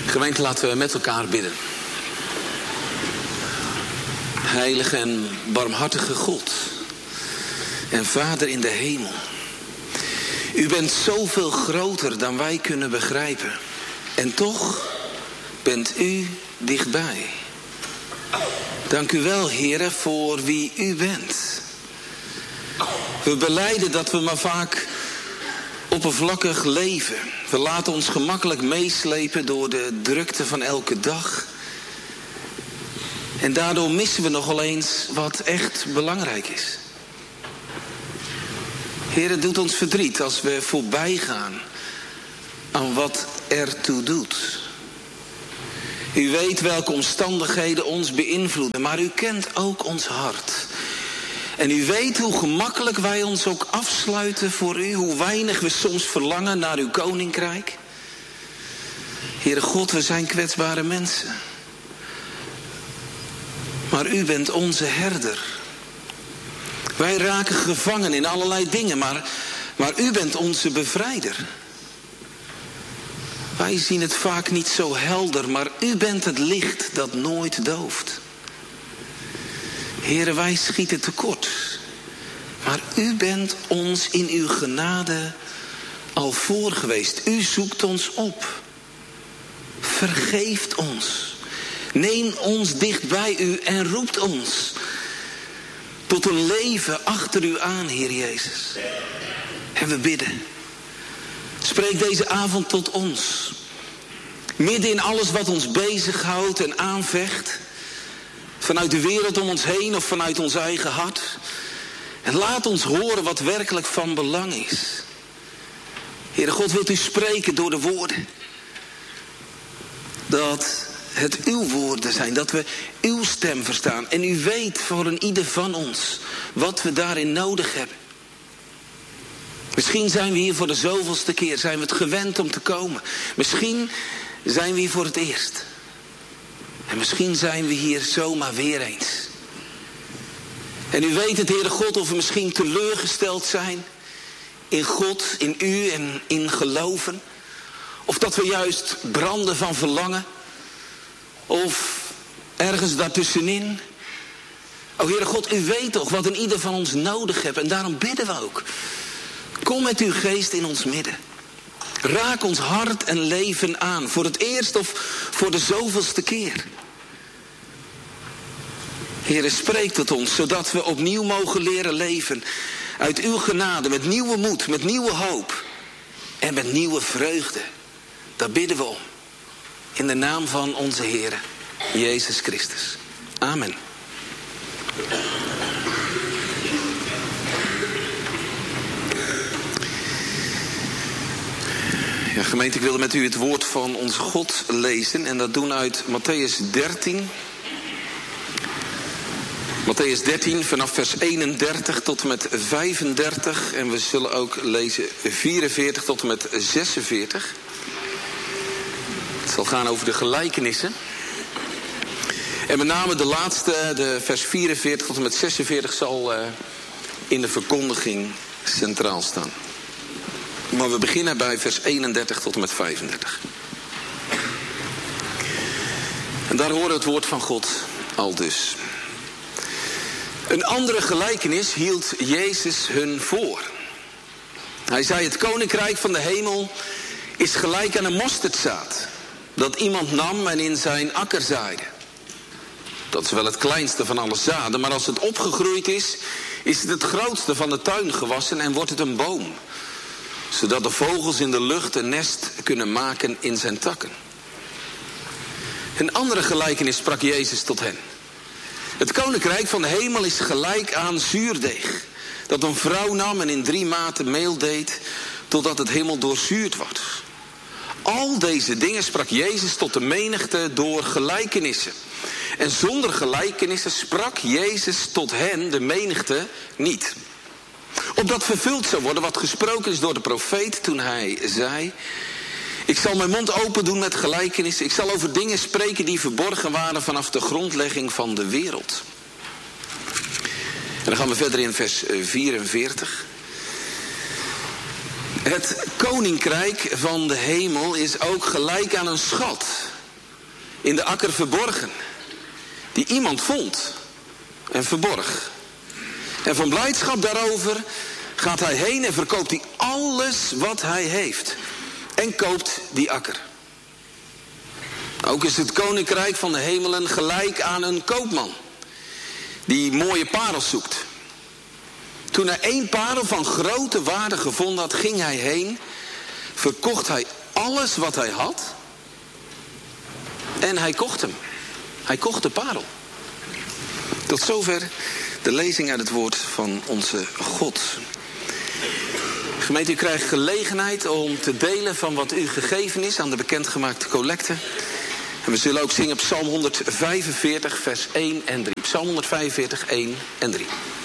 Gemeente, laten we met elkaar bidden. Heilige en barmhartige God en Vader in de hemel. U bent zoveel groter dan wij kunnen begrijpen. En toch bent u dichtbij. Dank u wel, Heere, voor wie u bent. We belijden dat we maar vaak oppervlakkig leven. We laten ons gemakkelijk meeslepen door de drukte van elke dag. En daardoor missen we nogal eens wat echt belangrijk is. Heer, het doet ons verdriet als we voorbij gaan aan wat ertoe doet. U weet welke omstandigheden ons beïnvloeden, maar u kent ook ons hart. En u weet hoe gemakkelijk wij ons ook afsluiten voor u, hoe weinig we soms verlangen naar uw koninkrijk. Heere God, we zijn kwetsbare mensen. Maar u bent onze herder. Wij raken gevangen in allerlei dingen, maar u bent onze bevrijder. Wij zien het vaak niet zo helder, maar u bent het licht dat nooit dooft. Heere, wij schieten tekort. Maar u bent ons in uw genade al voor geweest. U zoekt ons op. Vergeeft ons. Neem ons dicht bij u en roept ons tot een leven achter u aan, Heer Jezus. En we bidden. Spreek deze avond tot ons. Midden in alles wat ons bezighoudt en aanvecht. Vanuit de wereld om ons heen of vanuit ons eigen hart. En laat ons horen wat werkelijk van belang is. Heere God, wilt u spreken door de woorden. Dat het uw woorden zijn, dat we uw stem verstaan. En u weet voor een ieder van ons wat we daarin nodig hebben. Misschien zijn we hier voor de zoveelste keer, zijn we het gewend om te komen. Misschien zijn we hier voor het eerst. En misschien zijn we hier zomaar weer eens. En u weet het, Heere God, of we misschien teleurgesteld zijn in God, in u en in geloven. Of dat we juist branden van verlangen. Of ergens daartussenin. O Heere God, u weet toch wat een ieder van ons nodig heeft. En daarom bidden we ook. Kom met uw geest in ons midden. Raak ons hart en leven aan. Voor het eerst of voor de zoveelste keer. Heere, spreek tot ons, zodat we opnieuw mogen leren leven. Uit uw genade, met nieuwe moed, met nieuwe hoop. En met nieuwe vreugde. Daar bidden we om. In de naam van onze Heere, Jezus Christus. Amen. Ja, gemeente, ik wilde met u het woord van onze God lezen. En dat doen uit Mattheüs 13. Mattheüs 13 vanaf vers 31 tot en met 35. En we zullen ook lezen 44 tot en met 46. Het zal gaan over de gelijkenissen. En met name de laatste, de vers 44 tot en met 46 zal in de verkondiging centraal staan. Maar we beginnen bij vers 31 tot en met 35. En daar horen we het woord van God aldus. Een andere gelijkenis hield Jezus hun voor. Hij zei, het koninkrijk van de hemel is gelijk aan een mosterdzaad dat iemand nam en in zijn akker zaaide. Dat is wel het kleinste van alle zaden, maar als het opgegroeid is, is het het grootste van de tuin gewassen en wordt het een boom. Zodat de vogels in de lucht een nest kunnen maken in zijn takken. Een andere gelijkenis sprak Jezus tot hen. Het koninkrijk van de hemel is gelijk aan zuurdeeg, dat een vrouw nam en in 3 maten meel deed, totdat het helemaal doorzuurd wordt. Al deze dingen sprak Jezus tot de menigte door gelijkenissen. En zonder gelijkenissen sprak Jezus tot hen, de menigte, niet. Opdat vervuld zou worden wat gesproken is door de profeet toen hij zei, ik zal mijn mond open doen met gelijkenissen. Ik zal over dingen spreken die verborgen waren vanaf de grondlegging van de wereld. En dan gaan we verder in vers 44. Het koninkrijk van de hemel is ook gelijk aan een schat in de akker verborgen. Die iemand vond en verborg. En van blijdschap daarover gaat hij heen en verkoopt hij alles wat hij heeft. En koopt die akker. Ook is het koninkrijk van de hemelen gelijk aan een koopman. Die mooie parels zoekt. Toen hij 1 parel van grote waarde gevonden had, ging hij heen. Verkocht hij alles wat hij had. En hij kocht hem. Hij kocht de parel. Tot zover de lezing uit het woord van onze God. Gemeente, u krijgt gelegenheid om te delen van wat u gegeven is aan de bekendgemaakte collecte. En we zullen ook zingen Psalm 145, vers 1 en 3. Psalm 145, 1 en 3.